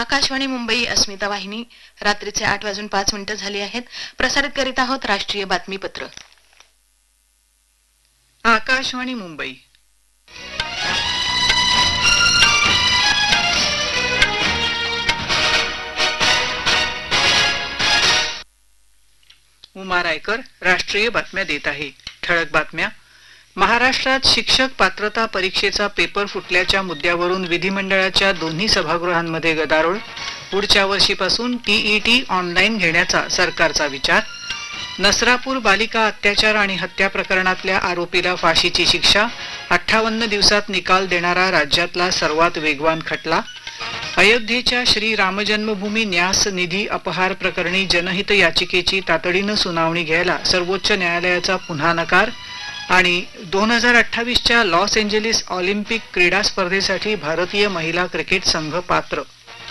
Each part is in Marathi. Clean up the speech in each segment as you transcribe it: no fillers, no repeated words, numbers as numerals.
आकाशवाणी मुंबई अस्मिता वाहिनी रात्रीचे 8:05 झाले आहेत. प्रसारित करीत आहोत राष्ट्रीय बातमीपत्र. आकाशवाणी मुंबई. उमा रायकर राष्ट्रीय बातम्या देत आहे. ठळक बातम्या. महाराष्ट्रात शिक्षक पात्रता परीक्षेचा पेपर फुटल्याच्या मुद्द्यावरून विधिमंडळाच्या दोन्ही सभागृहांमध्ये गदारोळ. पुढच्या वर्षीपासून टीईटी ऑनलाईन घेण्याचा सरकारचा विचार. नसरापूर बालिका अत्याचार आणि हत्या प्रकरणातल्या आरोपीला फाशीची शिक्षा. 58 दिवसात निकाल देणारा राज्यातला सर्वात वेगवान खटला. अयोध्येच्या श्री रामजन्मभूमी न्यास निधी अपहार प्रकरणी जनहित याचिकेची तातडीनं सुनावणी घ्यायला सर्वोच्च न्यायालयाचा पुन्हा नकार. आणि 2028च्या लॉस एंजेलिस ऑलिम्पिक क्रीडा स्पर्धेसाठी भारतीय महिला क्रिकेट संघ पात्र.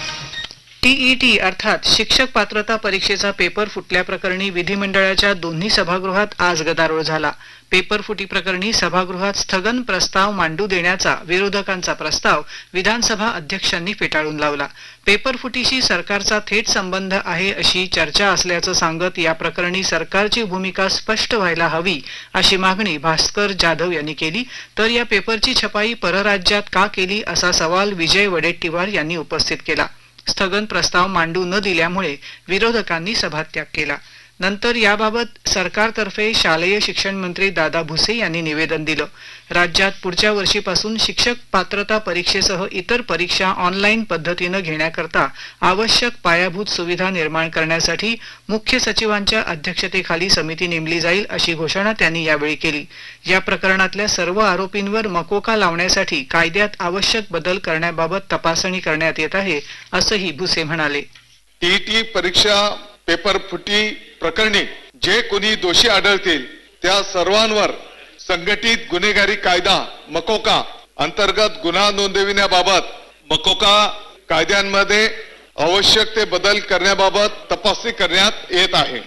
टीईटी अर्थात शिक्षक पात्रता परीक्षेचा पेपर फुटल्याप्रकरणी विधिमंडळाच्या दोन्ही सभागृहात आज गदारोळ झाला. पेपर फुटी प्रकरणी सभागृहात स्थगन प्रस्ताव मांडू देण्याचा विरोधकांचा प्रस्ताव विधानसभा अध्यक्षांनी फेटाळून लावला. पेपर फुटीशी सरकारचा थेट संबंध आहे अशी चर्चा असल्याचं सांगत या प्रकरणी सरकारची भूमिका स्पष्ट व्हायला हवी अशी मागणी भास्कर जाधव यांनी केली. तर या पेपरची छपाई परराज्यात का केली असा सवाल विजय वडेट्टीवार यांनी उपस्थित केला. स्थगन प्रस्ताव मांडू न दिल्यामुळे विरोधकांनी सभात्याग केला. नंतर याबाबत सरकारतर्फे शालेय शिक्षण मंत्री दादा भुसे यांनी निवेदन दिलं. राज्यात पुढच्या वर्षीपासून शिक्षक पात्रता परीक्षेसह इतर परीक्षा ऑनलाईन पद्धतीनं घेण्याकरता आवश्यक पायाभूत सुविधा निर्माण करण्यासाठी मुख्य सचिवांच्या अध्यक्षतेखाली समिती नेमली जाईल अशी घोषणा त्यांनी यावेळी केली. या प्रकरणातल्या सर्व आरोपींवर मकोका लावण्यासाठी कायद्यात आवश्यक बदल करण्याबाबत तपासणी करण्यात येत आहे असंही भुसे म्हणाले. टीईटी परीक्षा पेपर फुटी प्रकरणी जे कोणी दोषी आढळतील त्या सर्वांवर संघटित गुन्हेगारी कायदा मकोका अंतर्गत गुन्हा नोंदविण्याबाबत मकोका कायद्यांमध्ये आवश्यक ते बदल करण्याबाबत तपासणी करण्यात येत आहे.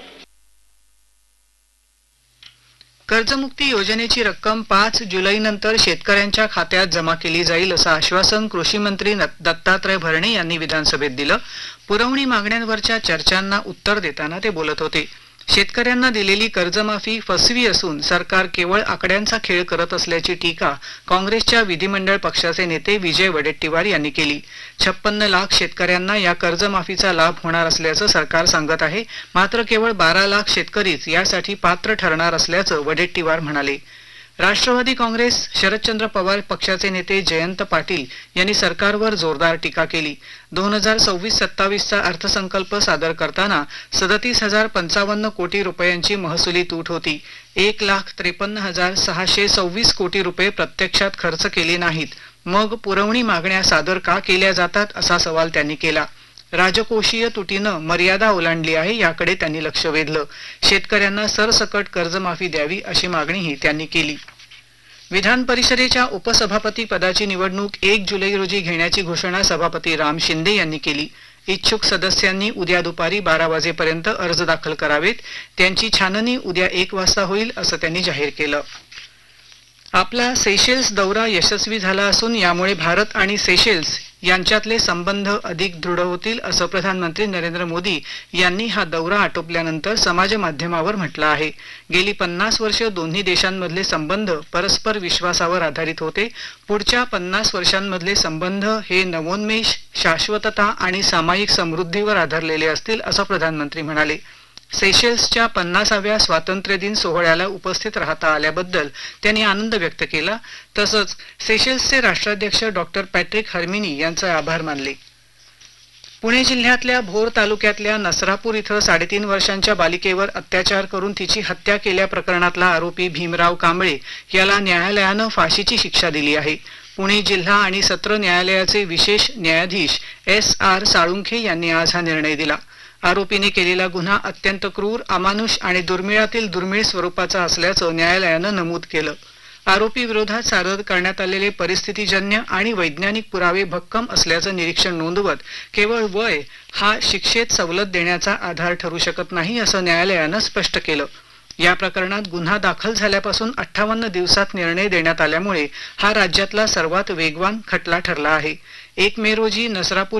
कर्जमुक्ती योजनेची रक्कम 5 जुलैनंतर शेतकऱ्यांच्या खात्यात जमा केली जाईल असं आश्वासन कृषी मंत्री दत्तात्रय भरणे यांनी विधानसभेत दिलं. पुरवणी मागण्यांवरच्या चर्चांना उत्तर देताना ते बोलत होते. शेतकऱ्यांना दिलेली कर्जमाफी फसवी असून सरकार केवळ आकड्यांचा खेळ करत असल्याची टीका काँग्रेसच्या विधिमंडळ पक्षाचे नेते विजय वडेट्टीवार यांनी केली. 56 लाख शेतकऱ्यांना या कर्जमाफीचा लाभ होणार असल्याचं सरकार सांगत आहे. मात्र केवळ 12 लाख शेतकरीच यासाठी पात्र ठरणार असल्याचं वडेट्टीवार म्हणाले. राष्ट्रवादी काँग्रेस शरदचंद्र पवार पक्षाचे नेते जयंत पाटील यांनी सरकारवर जोरदार टीका केली. 2026-27चा अर्थसंकल्प सादर करताना 37,055 कोटी रुपयांची महसुली तूट होती. 1,53,626 कोटी रुपये प्रत्यक्षात खर्च केले नाहीत. मग पुरवणी मागण्या सादर का केल्या जातात असा सवाल त्यांनी केला. राजकोषीय तुटीनं मर्यादा ओलांडली आहे याकडे त्यांनी लक्ष वेधलं. शेतकऱ्यांना सरसकट कर्जमाफी द्यावी अशी मागणीही त्यांनी केली. विधान परिषदेच्या उपसभापती पदाची निवडणूक 1 जुलै रोजी घेण्याची घोषणा सभापती राम शिंदे यांनी केली. इच्छुक सदस्यांनी उद्या दुपारी 12 वाजेपर्यंत अर्ज दाखल करावेत. त्यांची छाननी उद्या 1 वाजता होईल असं त्यांनी जाहीर केलं. आपला सेशेल्स दौरा यशस्वी झाला असून यामुळे भारत आणि सेशेल्स यांच्यातले संबंध अधिक दृढ होतील असं प्रधानमंत्री नरेंद्र मोदी यांनी हा दौरा आटोपल्यानंतर समाज माध्यमावर म्हटलं आहे. गेली 50 वर्ष दोन्ही देशांमधले संबंध परस्पर विश्वासावर आधारित होते. पुढच्या 50 वर्षांमधले संबंध हे नवोन्मेष, शाश्वतता आणि सामायिक समृद्धीवर आधारलेले असतील असं प्रधानमंत्री म्हणाले. सेशेल्सच्या 50व्या स्वातंत्र्य दिन सोहळ्याला उपस्थित राहता आल्याबद्दल त्यांनी आनंद व्यक्त केला. तसंच सेशेल्सचे राष्ट्राध्यक्ष डॉक्टर पॅट्रिक हर्मिनी यांचे आभार मानले. पुणे जिल्ह्यातल्या भोर तालुक्यातल्या नसरापूर इथं 3.5 वर्षांच्या बालिकेवर अत्याचार करून तिची हत्या केल्या प्रकरणातला आरोपी भीमराव कांबळे याला न्यायालयानं फाशीची शिक्षा दिली आहे. पुणे जिल्हा आणि सत्र न्यायालयाचे विशेष न्यायाधीश SR साळुंखे यांनी आज हा निर्णय दिला. आरोपीने केलेला गुन्हा अत्यंत क्रूर, अमानुष आणि दुर्मिळातील दुर्मिळ स्वरूपाचा असल्याचं न्यायालयानं नमूद केलं. आरोपी विरोधात सादर करण्यात आलेले परिस्थितीजन्य आणि वैज्ञानिक पुरावे भक्कम असल्याचं निरीक्षण नोंदवत केवळ वय हा शिक्षेत सवलत देण्याचा आधार ठरू शकत नाही असं न्यायालयानं स्पष्ट केलं. या प्रकरणात गुन्हा दाखल झाल्यापासून 58 दिवसात निर्णय देण्यात आल्यामुळे हा राज्यातला सर्वात वेगवान खटला ठरला आहे. 1 मे रोजी नसरापूर